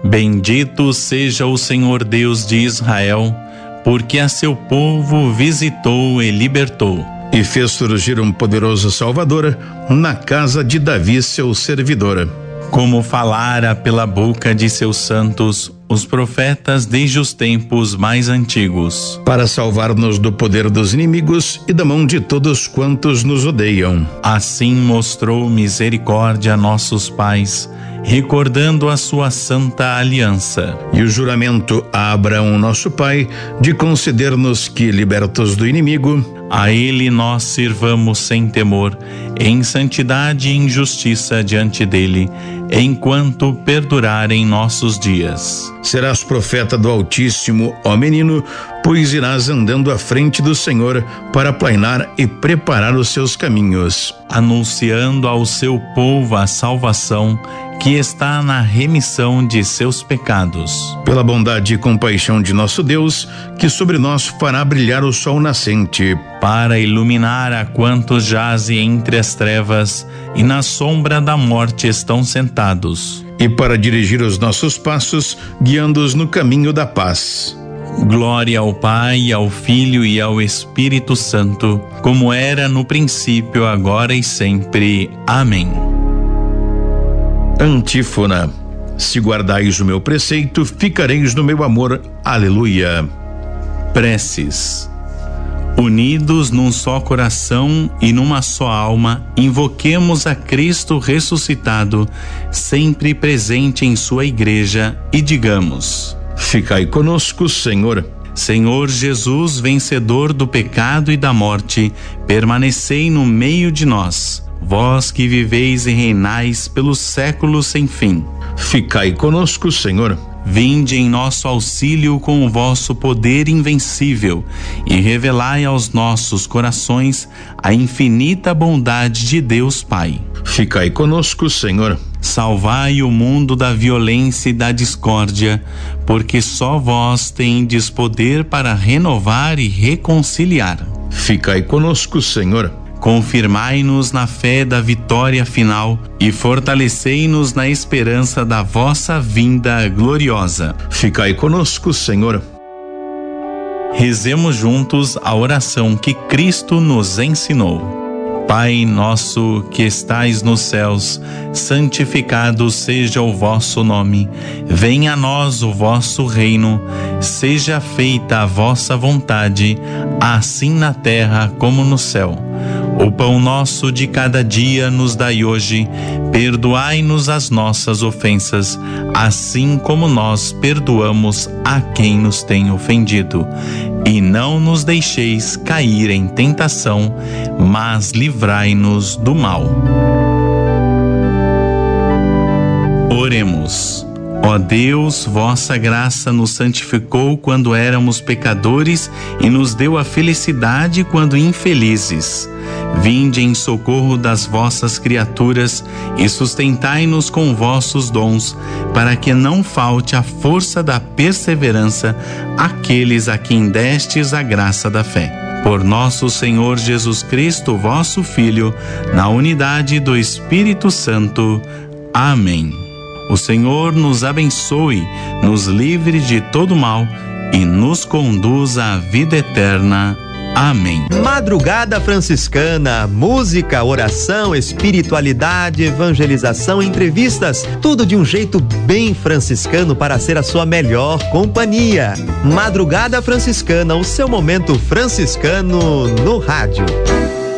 Bendito seja o Senhor Deus de Israel, porque a seu povo visitou e libertou. E fez surgir um poderoso Salvador na casa de Davi, seu servidor. Como falara pela boca de seus santos, os profetas desde os tempos mais antigos. Para salvar-nos do poder dos inimigos e da mão de todos quantos nos odeiam. Assim mostrou misericórdia a nossos pais, recordando a sua santa aliança. E o juramento a Abraão, nosso pai, de conceder-nos que, libertos do inimigo, a ele nós sirvamos sem temor, em santidade e em justiça diante dele, enquanto perdurarem nossos dias. Serás profeta do Altíssimo, ó menino, pois irás andando à frente do Senhor para aplainar e preparar os seus caminhos, anunciando ao seu povo a salvação que está na remissão de seus pecados. Pela bondade e compaixão de nosso Deus, que sobre nós fará brilhar o sol nascente, para iluminar a quantos jazem entre as trevas e na sombra da morte estão sentados, e para dirigir os nossos passos, guiando-os no caminho da paz. Glória ao Pai, ao Filho e ao Espírito Santo, como era no princípio, agora e sempre. Amém. Antífona. Se guardais o meu preceito, ficareis no meu amor. Aleluia. Preces. Unidos num só coração e numa só alma, invoquemos a Cristo ressuscitado, sempre presente em sua igreja, e digamos: ficai conosco, Senhor. Senhor Jesus, vencedor do pecado e da morte, permanecei no meio de nós. Vós que viveis e reinais pelos séculos sem fim. Ficai conosco, Senhor. Vinde em nosso auxílio com o vosso poder invencível e revelai aos nossos corações a infinita bondade de Deus Pai. Ficai conosco, Senhor. Salvai o mundo da violência e da discórdia, porque só vós tendes poder para renovar e reconciliar. Ficai conosco, Senhor. Confirmai-nos na fé da vitória final e fortalecei-nos na esperança da vossa vinda gloriosa. Ficai conosco, Senhor. Rezemos juntos a oração que Cristo nos ensinou. Pai nosso que estais nos céus, santificado seja o vosso nome. Venha a nós o vosso reino. Seja feita a vossa vontade, assim na terra como no céu. O pão nosso de cada dia nos dai hoje. Perdoai-nos as nossas ofensas, assim como nós perdoamos a quem nos tem ofendido. E não nos deixeis cair em tentação, mas livrai-nos do mal. Oremos. Ó Deus, vossa graça nos santificou quando éramos pecadores e nos deu a felicidade quando infelizes. Vinde em socorro das vossas criaturas e sustentai-nos com vossos dons, para que não falte a força da perseverança àqueles a quem destes a graça da fé. Por nosso Senhor Jesus Cristo, vosso Filho, na unidade do Espírito Santo. Amém. O Senhor nos abençoe, nos livre de todo mal e nos conduza à vida eterna. Amém. Madrugada Franciscana, música, oração, espiritualidade, evangelização, entrevistas, tudo de um jeito bem franciscano para ser a sua melhor companhia. Madrugada Franciscana, o seu momento franciscano no rádio.